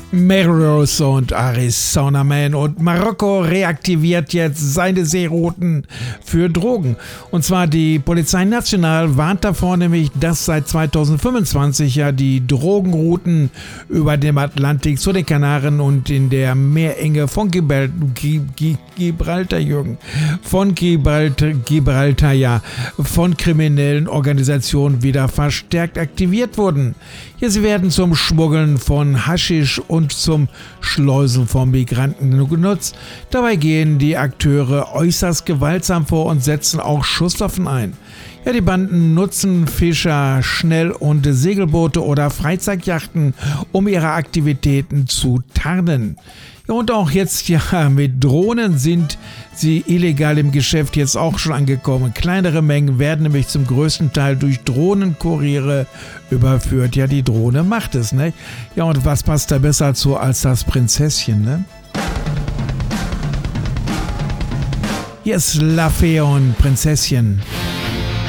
Meros und Arizona Man, und Marokko reaktiviert jetzt seine Seerouten für Drogen. Und zwar die Polizei National warnt davor nämlich, dass seit 2025 ja die Drogenrouten über dem Atlantik zu den Kanaren und in der Meerenge von Gibraltar von kriminellen Organisationen wieder verstärkt aktiviert wurden. Ja, sie werden zum Schmuggeln von Haschisch und zum Schleusen von Migranten genutzt. Dabei gehen die Akteure äußerst gewaltsam vor und setzen auch Schusswaffen ein. Ja, die Banden nutzen Fischer, Schnell- und Segelboote oder Freizeitjachten, um ihre Aktivitäten zu tarnen. Ja, und auch jetzt mit Drohnen sind sie illegal im Geschäft jetzt auch schon angekommen. Kleinere Mengen werden nämlich zum größten Teil durch Drohnenkuriere überführt. Ja, die Drohne macht es, ne? Ja, und was passt da besser zu als das Prinzesschen, ne? Hier ist La Fee und Prinzesschen.